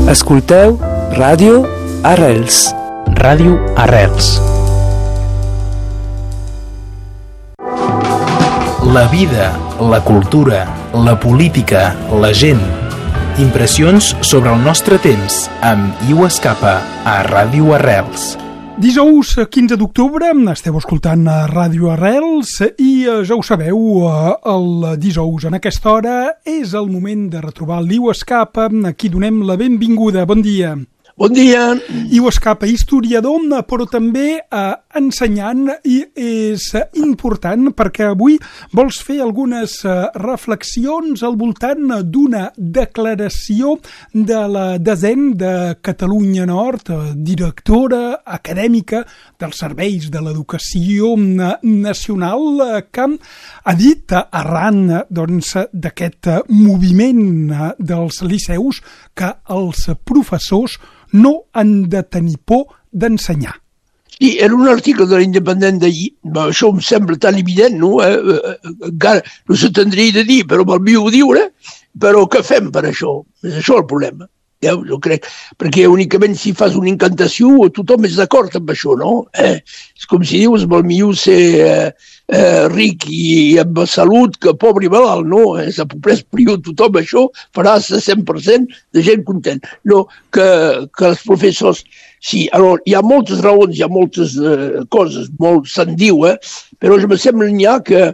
Escolteu Ràdio Arrels. Ràdio Arrels. La vida, la cultura, la política, la gent. Impressions sobre el nostre temps amb Iu Escapa a Ràdio Arrels. Dijous 15 d'octubre esteu escoltant Ràdio Arrels i ja ho sabeu, el dijous en aquesta hora és el moment de retrobar l'Iu Escapa, a qui donem la benvinguda. Bon dia. Bon dia. Iu Escapa, historiador, però també ensenyant, i és important perquè avui vols fer algunes reflexions al voltant d'una declaració de la DESEN de Catalunya Nord, directora acadèmica dels serveis de l'educació nacional, que ha dit arran d'aquest moviment dels liceus que els professors no han de tenir por d'ensenyar. Sí, era un article de l'Independent d'ahir. Això em sembla tan evident, no? Encara no s'entendria de dir, però me'l viu diure. Però què fem per això? És això el problema. Jo crec, perquè únicament si fas una incantació tothom és d'acord amb això, no? És com si dius, vol millor ser ric i amb salut que pobre i malalt, no? És a pobresa, però tothom això farà 100% de gent content. No, que els professors, sí, alors, hi ha moltes raons, hi ha moltes coses, molt se'n diu, però em sembla n'hi ha que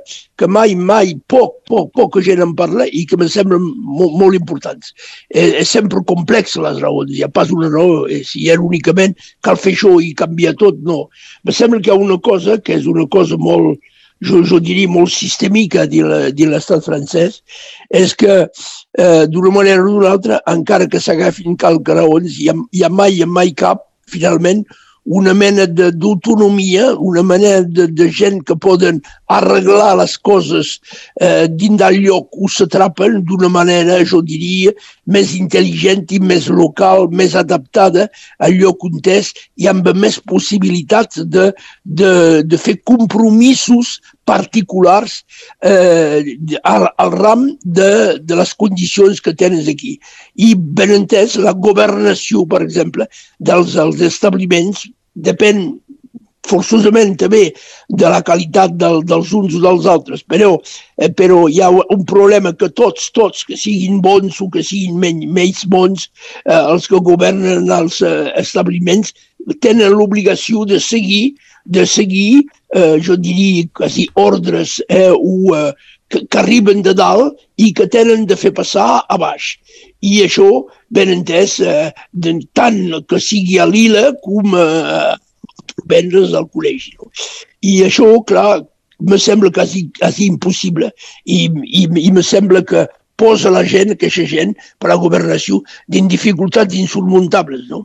mai, poca gent en parla i que em semblen molt importants. És sempre complex les raons, hi ha pas una raó, si hi ha únicament cal fer això i canviar tot, no. Em sembla que hi ha una cosa que és una cosa molt, jo diria molt sistèmica de l'estat francès, és que d'una manera o d'una altra, encara que s'agafin calques raons, hi ha mai cap, finalment, una mena d'autonomia, una mena de gent que poden arreglar les coses dins del lloc on s'atrapen d'una manera, jo diria, més intel·ligent i més local, més adaptada al lloc on és i amb més possibilitats de fer compromisos particulars al ram de les condicions que tens aquí. I ben entès, la governació, per exemple, dels establiments depèn forçosament també de la qualitat dels uns o dels altres, però hi ha un problema que tots, que siguin bons o que siguin menys bons, els que governen els establiments tenen l'obligació de seguir, jo diria, quasi ordres que arriben de dalt i que tenen de fer passar a baix. I això, ben entès, tant que sigui a Lila com vendre's al col·legi. I això, clar, me sembla quasi impossible i me sembla que posa la gent, aquesta gent, per a la governació, en dificultats insurmuntables, no?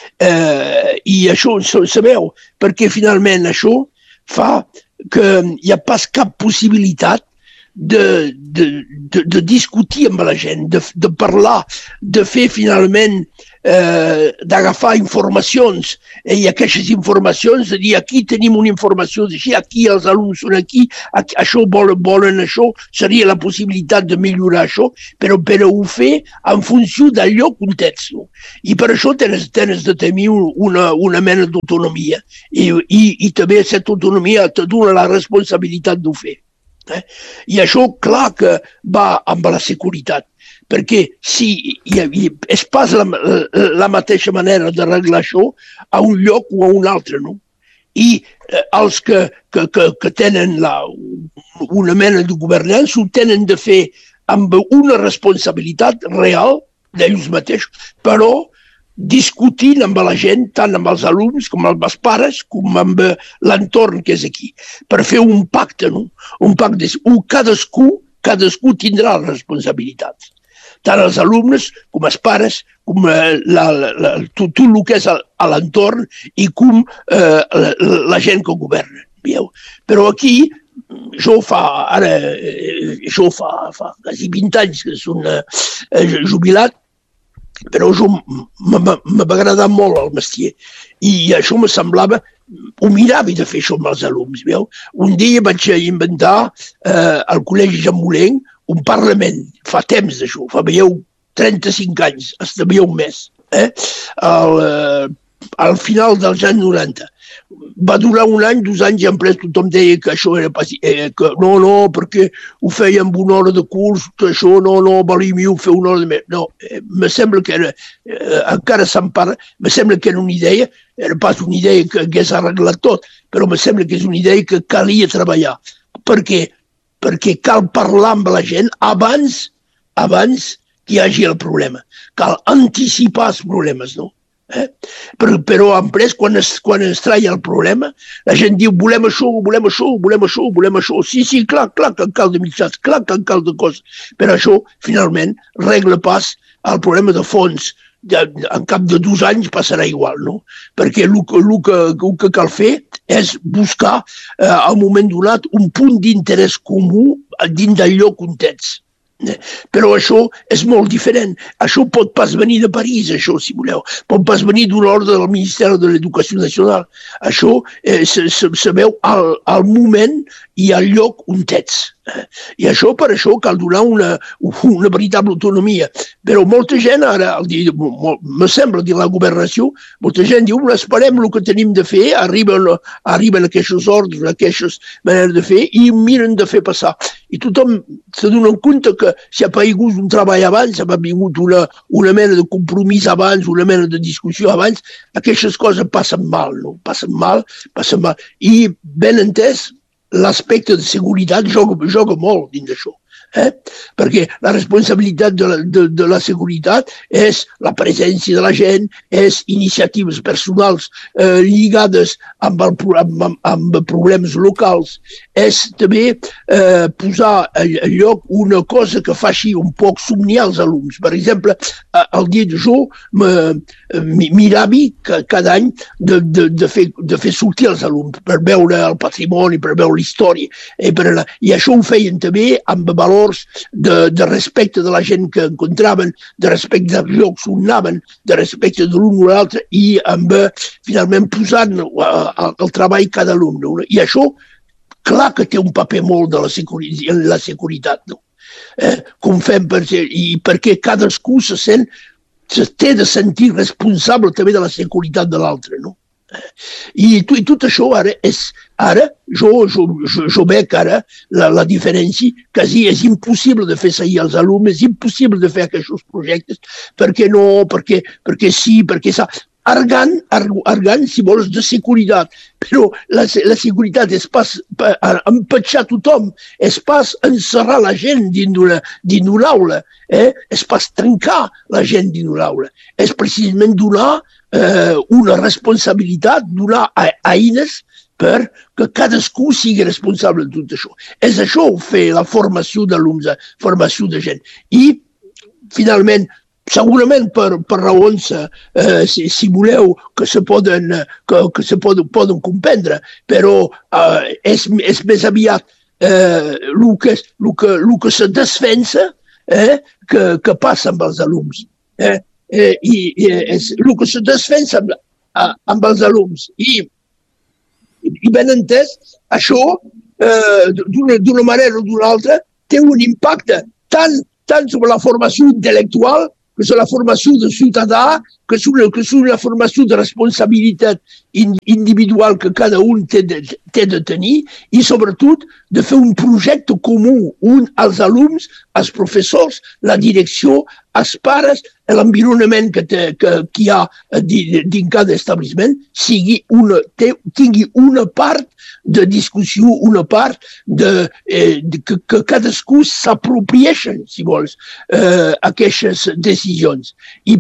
I això, sabeu, perquè finalment això fa que hi ha pas cap possibilitat de discutir amb la gent, de parlar, de fer finalment, d'agafar informacions i aquestes informacions, de dir aquí tenim una informació d'així, aquí els alumnes són aquí, això volen això, seria la possibilitat de millorar això, però ho fer en funció del lloc on ets. I per això tens de tenir una mena d'autonomia i també aquesta autonomia te dona la responsabilitat d'ho fer. I això, clar que va amb la seguretat, perquè si és pas la mateixa manera d'arreglar això a un lloc o a un altre, no? I els que tenen una mena de governança ho tenen de fer amb una responsabilitat real d'ells mateixos, però discutint amb la gent, tant amb els alumnes com amb els pares, com amb l'entorn que és aquí, per fer un pacte, no? Un pacte on cadascú tindrà les responsabilitats. Tant els alumnes com els pares, com tot el que és a l'entorn i com la gent que governa. Però aquí, jo fa quasi 20 anys que soc jubilat, però m'ha agradat molt el mestier i això me semblava, ho mirava de fer això amb els alumnes. Un dia vaig inventar al Col·legi Jean Moulin un parlament, fa temps d'això, fa 35 anys, hasta un mes. al final dels anys 90. Va durar un any, 2 anys, i en pres tothom deia que això era que no, perquè ho feia amb una hora de curs, que això no, valia millor fer una hora de més. No, me sembla que era, encara se'n parla, me sembla que era una idea, era pas una idea que hagués arreglat tot, però me sembla que és una idea que calia treballar. Per què? Perquè cal parlar amb la gent abans que hi hagi el problema. Cal anticipar els problemes, no? Però després, quan es traia el problema, la gent diu volem això. Sí, clar que en cal de mitjans, clar que en cal de coses. Però això, finalment, regla pas el problema de fons. En cap de 2 anys passarà igual, no? Perquè el que cal fer és buscar, al moment donat, un punt d'interès comú dins del lloc on ets. Però això és molt diferent. Això pot pas venir de París, això, si voleu. Pot pas venir d'un ordre del Ministeri de l'Educació Nacional. Això se veu al moment i al lloc on ets. I això, per això, cal donar una veritable autonomia. Però molta gent, ara, me sembla, dir la governació, molta gent diu, esperem el que tenim de fer, arriben aquests ordres, aquestes maneres de fer, i miren de fer passar. I tothom se dona compte que si ha païgut un treball abans, si ha vingut una mena de compromís abans, una mena de discussió abans, aquestes coses passen mal, no? Passen mal. I, ben entès, l'aspecte de seguretat joga molt dins d'això. Perquè la responsabilitat de la seguretat és la presència de la gent, és iniciatives personals lligades amb problemes locals, és també posar al lloc una cosa que faci un poc somniar els alumnes. Per exemple, el dia de jo mirava cada any de fer sortir els alumnes per veure el patrimoni, per veure la història, i això ho feien també amb valors de respecte de la gent que encontraven, de respecte dels llocs on anaven, de respecte de l'un o l'altre, i amb, finalment, posant el treball cada alumne. I això, clar que té un paper molt en la seguretat, no? Com fem, perquè cadascú té de sentir responsable també de la seguretat de l'altre, no? I tot això ara jo veig ara la diferència, quasi és impossible de fer seguir els alumnes, és impossible de fer aquests projectes, perquè no, perquè sí, perquè s'ha... Argant, si vols, de seguretat, però la seguretat és pas empatxar tothom, és pas encerrar la gent dins d'una aula, és pas trencar la gent dins d'una aula, és precisament donar una responsabilitat, donar eines perquè cadascú sigui responsable de tot això. És això fer la formació d'alumnes, formació de gent. I, finalment, segurament per raons, si voleu, que se poden comprendre, però és més aviat el que se desfensa que passa amb els alumnes. I el que se desfensa amb els alumnes. I ben entès, això, d'una manera o d'una altra, té un impacte tant sobre la formació intel·lectual, que és la formació de ciutadà, que és una formació de responsabilitat individual que cada un té de tenir, i sobretot de fer un projecte comú on els alumnes, els professors, la direcció, els pares, l'environament que hi ha dins cada establiment tingui una part de discussió, una part que cadascú s'apropieixen, si vols, aquestes decisions. I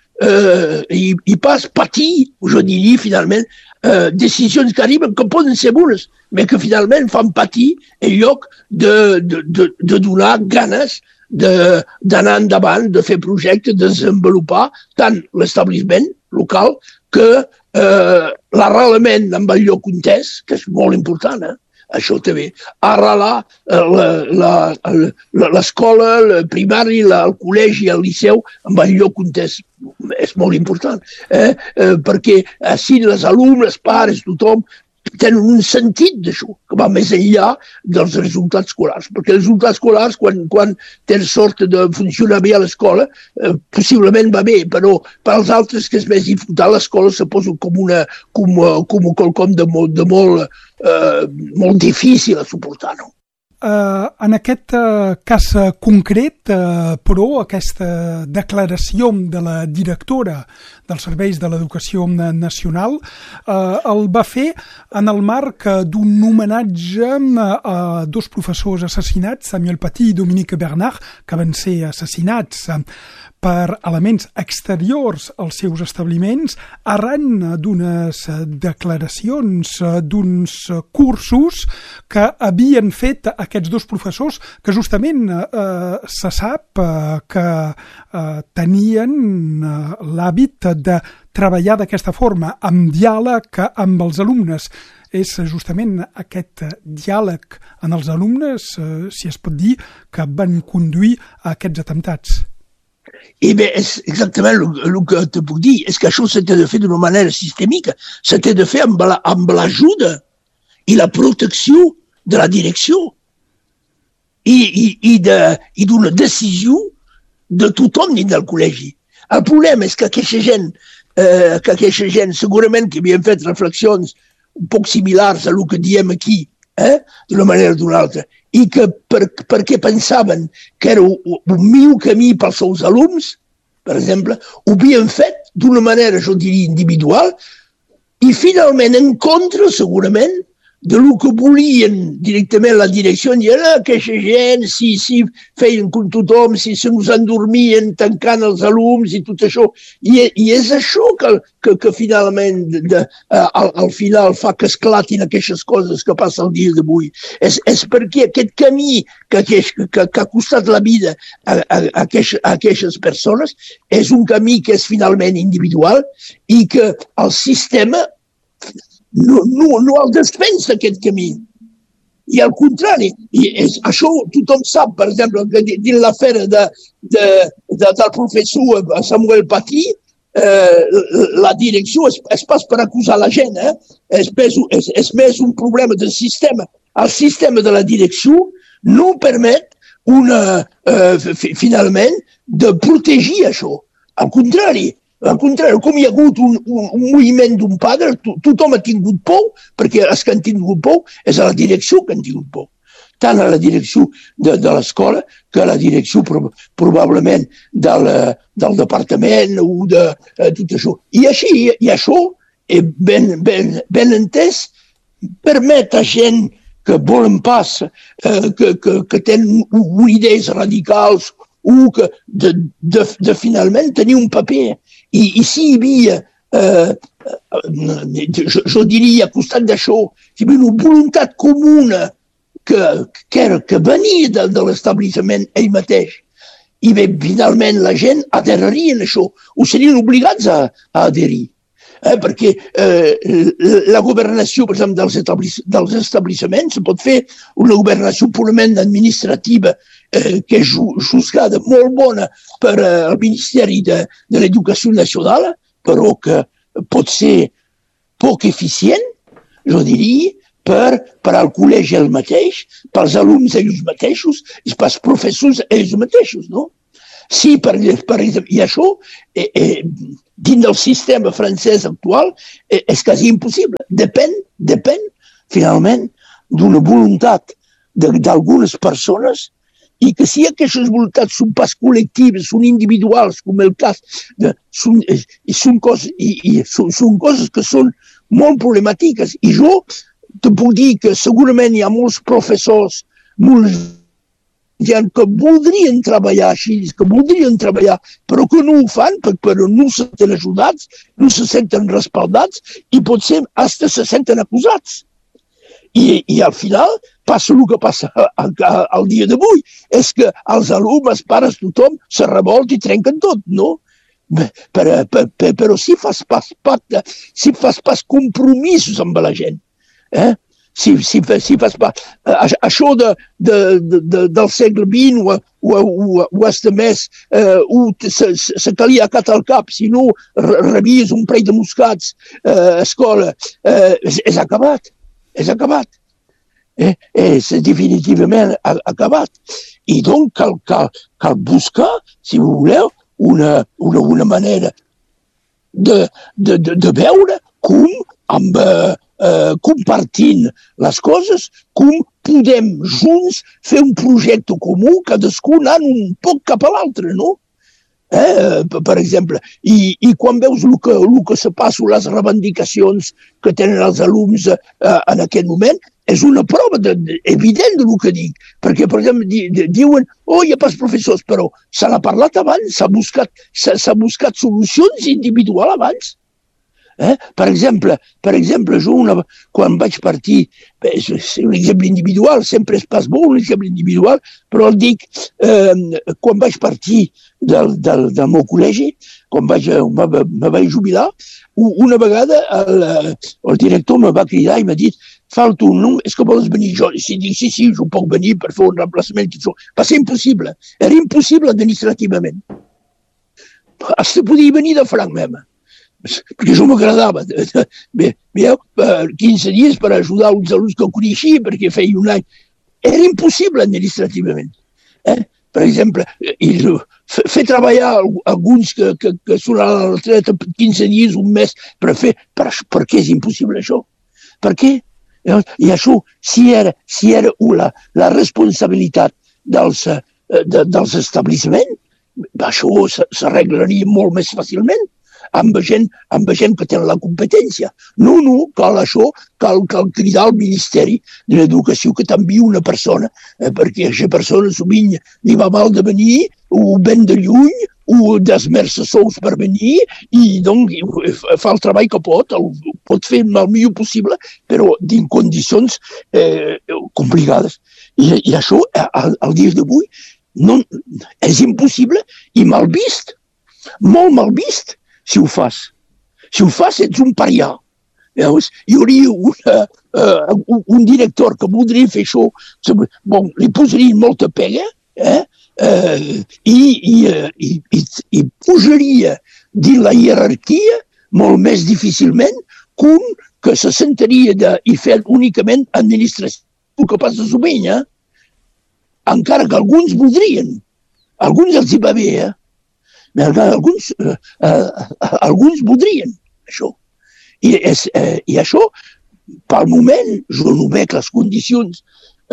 pas patir, jo diria, finalment, decisions que arriben, que poden ser bones, però que finalment fan patir en lloc de donar ganes d'anar endavant, de fer projectes, de desenvolupar tant l'establiment local que l'arrelament amb el lloc on és, que és molt important, això també, arrelar l'escola, el primari, el col·legi, el liceu, amb el lloc on és molt important, perquè així les alumnes, els pares, tothom, tenen un sentit d'això, que va més enllà dels resultats escolars. Perquè els resultats escolars, quan tens sort de funcionar bé a l'escola, possiblement va bé, però per als altres que és més dificultat, l'escola se posa com quelcom de molt difícil a suportar, no? En aquest cas concret, però, aquesta declaració de la directora dels Serveis de l'Educació Nacional el va fer en el marc d'un homenatge a dos professors assassinats, Samuel Paty i Dominique Bernard, que van ser assassinats per elements exteriors als seus establiments arran d'unes declaracions, d'uns cursos que havien fet aquests dos professors que justament se sap que tenien l'hàbit de treballar d'aquesta forma, amb diàleg amb els alumnes. És justament aquest diàleg amb els alumnes, si es pot dir, que van conduir a aquests atemptats. Eh bien, és exactement el que te puc dir. És que això s'ha de fer d'una manera sistèmica. S'ha de fer amb l'ajuda i la protecció de la direcció i d'una decisió de tothom dins del col·legi. El problema és que aquesta gent segurament que havien fet reflexions un poc similars a el que diem aquí, d'una manera o d'una altra, i que perquè pensaven que era un millor camí pels seus alumnes, per exemple, ho havien fet d'una manera, jo diria, individual, i finalment en contra, segurament, de lo que volien directament la direcció, dient aquesta gent, si feien com tothom, si se nos endormien tancant els alumnes i tot això. I és això que finalment, al final, fa que esclatin aquestes coses que passen el dia d'avui. És perquè aquest camí que ha costat la vida a aquestes persones és un camí que és finalment individual i que el sistema no el despensa aquest camí. I al contrari, això tothom sap, per exemple, que dins l'afera del professor Samuel Paty, la direcció és pas per acusar la gent, és més un problema del sistema. El sistema de la direcció no permet finalment de protegir això. Al contrari, com hi ha hagut un moviment d'un padre, tothom ha tingut por, perquè els que han tingut por és a la direcció que han tingut por. Tant a la direcció de l'escola que a la direcció probablement del departament o de tot això. I això, ben entès, permet a gent que volen pas, que tenen idees radicals o que de finalment tenir un paper. I si hi havia, jo diria, al costat d'això, hi havia una voluntat comuna que venia de l'establishment ell mateix. I bé, finalment la gent adheriria a això, o serien obligats a adherir. Perquè la governació, per exemple, dels establissements, se pot fer una governació purament administrativa que és juzgada molt bona per al Ministeri de l'Educació Nacional, però que pot ser poc eficient, jo diria, per al col·legi el mateix, pels alumnes ells mateixos i pels professors ells mateixos, no? Sí, per exemple, i això, dins del sistema francès actual, és quasi impossible. Depèn, finalment, d'una voluntat d'algunes persones i que si aquestes voluntats són pas col·lectives, són individuals, com el cas, són coses que són molt problemàtiques. I jo te puc dir que segurament hi ha molts professors, molts gent que voldrien treballar així, però que no ho fan, però no se senten ajudats, no se senten respaldats i potser fins se senten acusats. I al final passa el que passa al dia d'avui, és que els alumnes, pares, tothom se revolta i trenquen tot, no? Però si fas pas pacte, si fas pas compromisos amb la gent, si fas pas això del segle XX o hasta més se calia acatar al cap, si no rebies un parell de moscats a escola, és acabat, és definitivament acabat. I doncs cal buscar, si voleu, una manera de veure com compartint les coses, com podem junts fer un projecte comú, cadascú anant un poc cap a l'altre, no? Per exemple, i quan veus el que se passa, les reivindicacions que tenen els alumnes en aquest moment, és una prova evident del que dic, perquè, per exemple, diuen hi ha pas professors, però se n'ha parlat abans, s'ha buscat solucions individuals abans. Per exemple, jo quan vaig partir, és un exemple individual, sempre és pas bo un exemple individual, però el dic, quan vaig partir del meu col·legi, quan me vaig jubilar, una vegada el director me va cridar i m'ha dit falta un nom, és que vols venir jo? I dic, sí, jo puc venir per fer un reemplaçament. Va ser impossible, era impossible administrativament. Hasta podia venir de franc, même. Perquè això m'agradava. 15 dies per ajudar uns alumnes que coneixia, perquè feia un any. Era impossible administrativament. Per exemple, fer treballar alguns que són a la retreta 15 dies, un mes, per què és impossible això? Per què? I això, si era la responsabilitat dels establiments, això s'arreglaria molt més fàcilment. Amb gent que té la competència. No, cal cridar al Ministeri de l'Educació que t'envia una persona, perquè aquesta persona sovint li va mal de venir, o ven de lluny, o d'esmerça sous per venir, i doncs fa el treball que pot fer el millor possible, però dins condicions complicades. I això, al dia d'avui, és impossible i mal vist, molt mal vist. Si ho fas, ets un parià. Hi hauria un director que voldria fer això, li posarien molta pega i pujaria dins la hierarquia molt més difícilment que se sentaria i fer únicament administració que passa sovint, encara que alguns voldrien, alguns els hi va bé, alguns voldrien això. I això, pel moment, jo no veig les condicions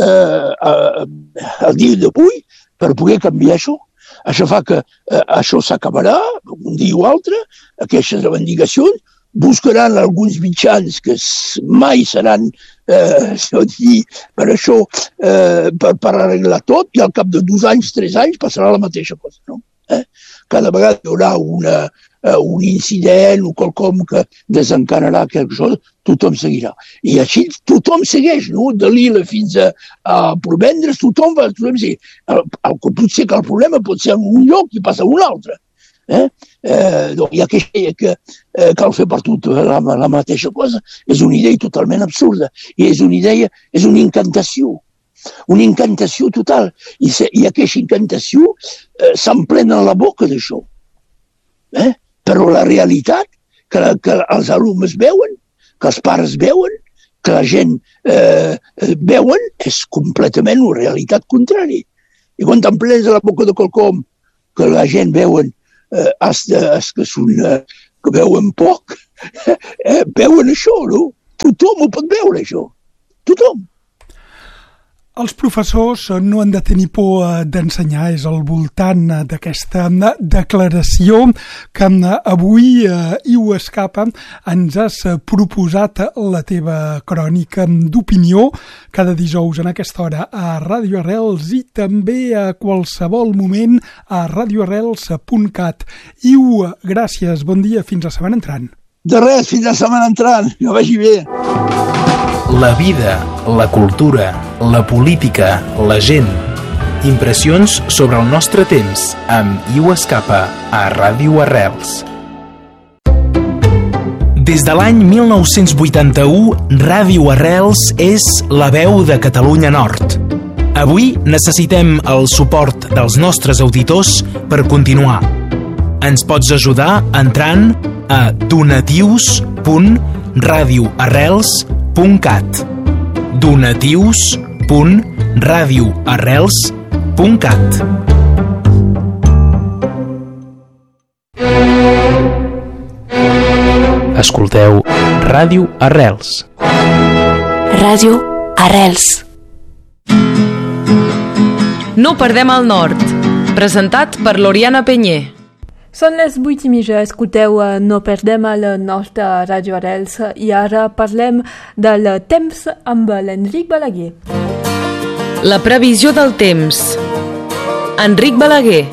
al dia d'avui per poder canviar això. Això fa que això s'acabarà un dia o altre, aquestes reivindicacions, buscaran alguns mitjans que mai seran per això, per arreglar tot, i al cap de 2 anys, 3 anys passarà la mateixa cosa, no? Cada vegada hi haurà un incident o quelcom que desencadenarà quelque cosa, tothom seguirà. I així tothom segueix, no? De Lila fins a Provendres, tothom seguir. Potser que el problema pot ser en un lloc i passa a un altre. Hi ha que cal fer per tot la mateixa cosa. És una idea totalment absurda. I és una incantació total. I aquesta incantació s'emplena la boca d'això. Però la realitat que els alumnes veuen, que els pares veuen, que la gent veuen, és completament una realitat contrària. I quan t'emplenes la boca de quelcom que la gent veuen, que veuen poc, veuen això, no? Tothom ho pot veure, això. Tothom. Els professors no han de tenir por d'ensenyar, és al voltant d'aquesta declaració que avui, IUESCAPA, ens has proposat la teva crònica d'opinió cada dijous en aquesta hora a Ràdio Arrels i també a qualsevol moment a radioarrels.cat. Iu, gràcies, bon dia, fins la setmana entrant. De res, fins la setmana entrant, que vagi bé. La vida, la cultura, la política, la gent. Impressions sobre el nostre temps amb IUESCAPA a Ràdio Arrels. Des de l'any 1981, Ràdio Arrels és la veu de Catalunya Nord. Avui necessitem el suport dels nostres auditors per continuar. Ens pots ajudar entrant a donatius.radioarrels.cat donatius.radioarrels.cat. Escolteu Ràdio Arrels. Ràdio Arrels. No perdem el nord. Presentat per l'Oriana Penyer. Són les 8:30, escolteu No perdem el nord a Ràdio Arrels i ara parlem del temps amb l'Enric Balaguer. La previsió del temps. Enric Balaguer.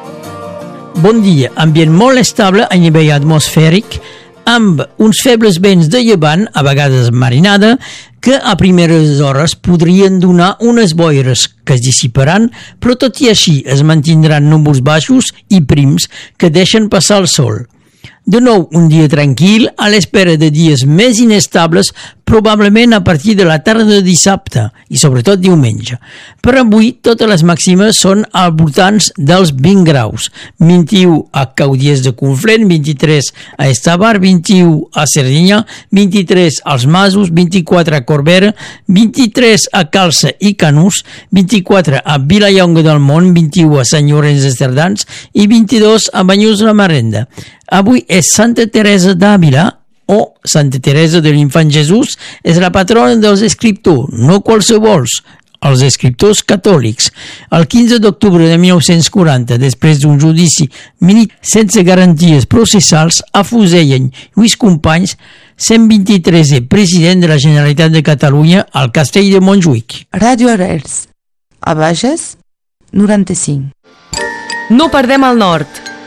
Bon dia. Ambient molt estable a nivell atmosfèric, amb uns febles vents de llevant, a vegades marinada, que a primeres hores podrien donar unes boires que es dissiparan, però tot i així es mantindran núvols baixos i prims que deixen passar el sol. De nou, un dia tranquil, a l'espera de dies més inestables, probablement a partir de la tarda de dissabte i sobretot diumenge. Per avui, totes les màximes són al voltant dels 20 graus. 21 a Caudiès de Conflent, 23 a Estavar, 21 a Cerdinyà, 23 als Masos, 24 a Corbera, 23 a Calça i Canús, 24 a Vilallonga del Mont, 21 a Sant Llorenç de Cerdans i 22 a Banyuls de la Marenda. Avui és Santa Teresa d'Àvila, o Santa Teresa de l'Infant Jesús, és la patrona dels escriptors, no qualsevols, els escriptors catòlics. El 15 d'octubre de 1940, després d'un judici sense garanties processals, afusellen Lluís Companys, 123è president de la Generalitat de Catalunya, al castell de Montjuïc. Ràdio Arrels. A Bages, 95. No perdem el nord.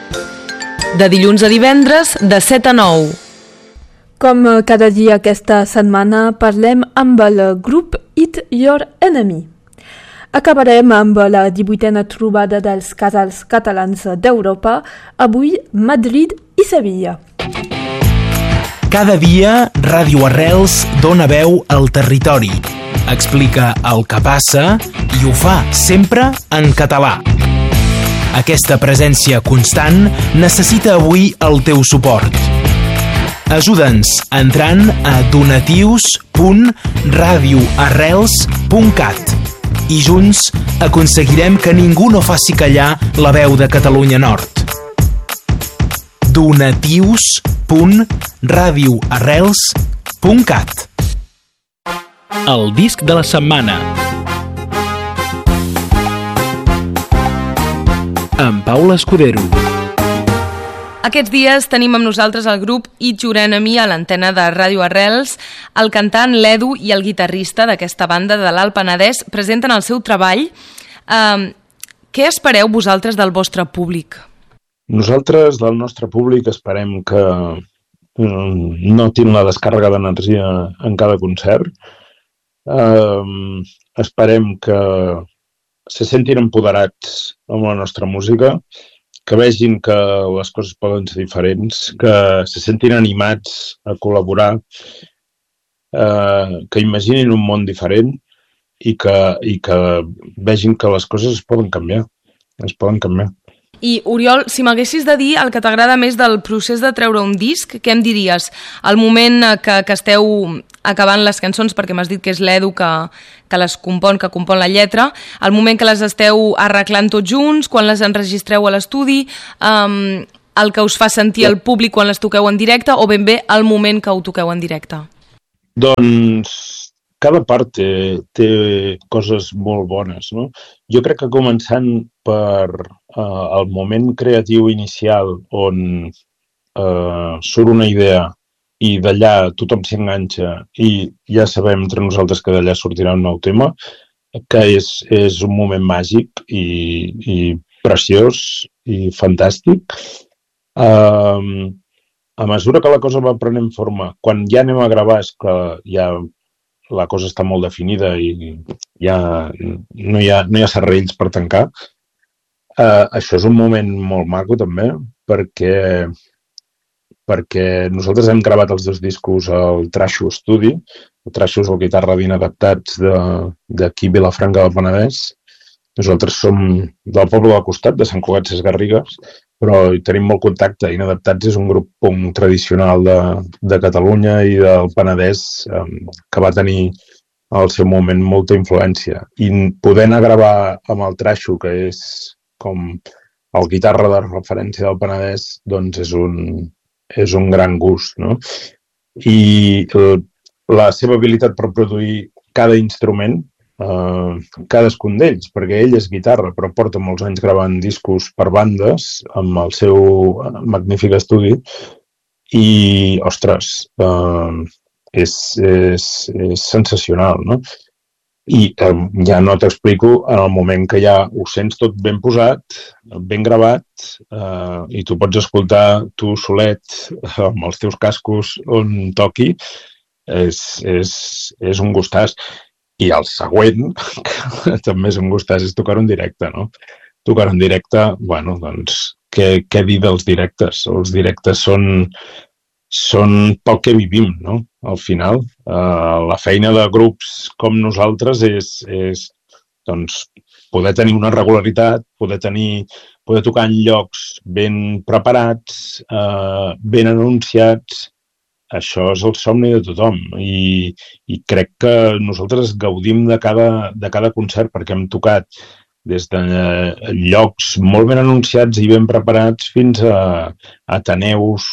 De dilluns a divendres, de 7 a 9. Com cada dia aquesta setmana parlem amb el grup Eat Your Enemy. Acabarem amb la 18a trobada dels casals catalans d'Europa, avui Madrid i Sevilla. Cada dia, Ràdio Arrels dona veu al territori, explica el que passa i ho fa sempre en català. Aquesta presència constant necessita avui el teu suport. Ajuda'ns entrant a donatius.radioarrels.cat i junts aconseguirem que ningú no faci callar la veu de Catalunya Nord. donatius.radioarrels.cat. El disc de la setmana. Amb Paula Escudero. Aquests dies tenim amb nosaltres el grup Eat Your Enemy a l'antena de Ràdio Arrels. El cantant, l'Edu i el guitarrista d'aquesta banda de l'Alt Penedès presenten el seu treball. Què espereu vosaltres del vostre públic? Nosaltres, del nostre públic, esperem que notin la descàrrega d'energia en cada concert. Esperem que se sentin empoderats amb la nostra música, que vegin que les coses poden ser diferents, que se sentin animats a col·laborar, que imaginin un món diferent i que vegin que les coses es poden canviar. I, Oriol, si m'haguessis de dir el que t'agrada més del procés de treure un disc, què em diries? El moment que esteu acabant les cançons, perquè m'has dit que és l'Edu que les compon, que compon la lletra, el moment que les esteu arreglant tots junts, quan les enregistreu a l'estudi, el que us fa sentir el públic quan les toqueu en directe, o ben bé el moment que ho toqueu en directe? Doncs cada part té coses molt bones, no? Jo crec que començant per el moment creatiu inicial on surt una idea i d'allà tothom s'hi enganxa i ja sabem entre nosaltres que d'allà sortirà un nou tema, que és un moment màgic i preciós i fantàstic. A mesura que la cosa va prenent forma, quan ja anem a gravar és que ja la cosa està molt definida i ja no hi ha serrells per tancar. Això és un moment molt maco també, perquè perquè nosaltres hem gravat els 2 discos al Trasho Studio. El Trasho és el guitarra d'Inadaptats d'aquí Vilafranca del Penedès. Nosaltres som del poble del costat, de Sant Cugat Sesgarrigues, però hi tenim molt contacte. Inadaptats és un grup punk tradicional de Catalunya i del Penedès que va tenir al seu moment molta influència. I poder anar a gravar amb el Trasho, que és com el guitarra de referència del Penedès, doncs és un gran gust, no? I la seva habilitat per produir cada instrument, cadascun d'ells, perquè ell és guitarra, però porta molts anys gravant discos per bandes amb el seu magnífic estudi i, ostres, és sensacional, no? I ja no t'explico en el moment que ja ho sents tot ben posat, ben gravat, i tu pots escoltar tu solet amb els teus cascos on toqui, és un gustàs. I el següent, que també és un gustàs, és tocar en directe, no? Tocar en directe, bueno, doncs, què dir dels directes? Els directes són pel que vivim, no? Al final, la feina de grups com nosaltres és doncs, poder tenir una regularitat, poder tocar en llocs ben preparats, ben anunciats. Això és el somni de tothom i crec que nosaltres gaudim de cada concert perquè hem tocat des de llocs molt ben anunciats i ben preparats fins a ateneus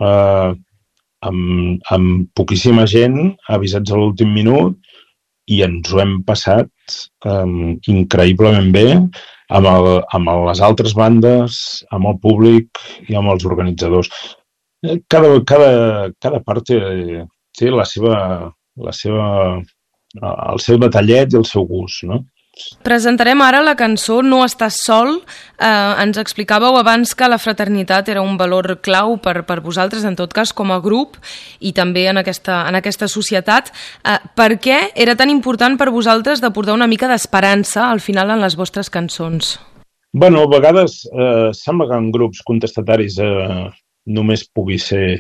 amb poquíssima gent, avisats a l'últim minut, i ens ho hem passat increïblement bé amb les altres bandes, amb el públic i amb els organitzadors. Cada part té el seu detallet i el seu gust, no? Presentarem ara la cançó No estàs sol. Ens explicàveu abans que la fraternitat era un valor clau per vosaltres, en tot cas, com a grup i també en aquesta societat. Per què era tan important per vosaltres de portar una mica d'esperança al final en les vostres cançons? Bueno, a vegades sembla que en grups contestataris només pugui ser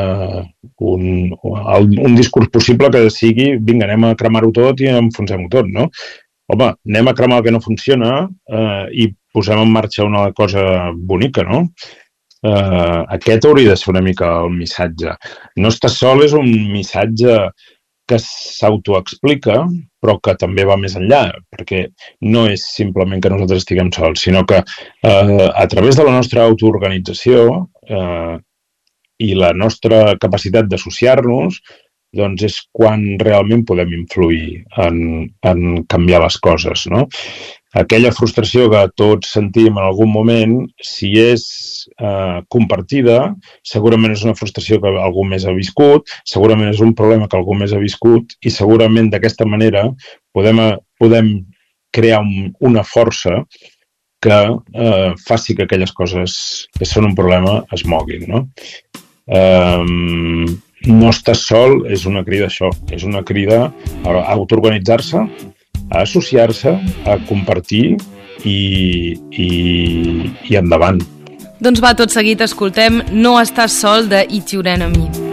un discurs possible que sigui vinga, anem a cremar-ho tot i enfonsem-ho tot, no? Home, anem a cremar el que no funciona i posem en marxa una cosa bonica, no? Aquest hauria de ser una mica el missatge. No estàs sol és un missatge que s'autoexplica, però que també va més enllà, perquè no és simplement que nosaltres estiguem sols, sinó que a través de la nostra autoorganització i la nostra capacitat d'associar-nos, doncs és quan realment podem influir en canviar les coses, no? Aquella frustració que tots sentim en algun moment, si és compartida, segurament és una frustració que algú més ha viscut, segurament és un problema que algú més ha viscut i segurament d'aquesta manera podem crear una força que faci que aquelles coses que són un problema es moguin, no? No estàs sol és una crida a això, és una crida a autoorganitzar-se, a associar-se, a compartir i endavant. Doncs va, tot seguit escoltem No estàs sol de Eat Your Enemy.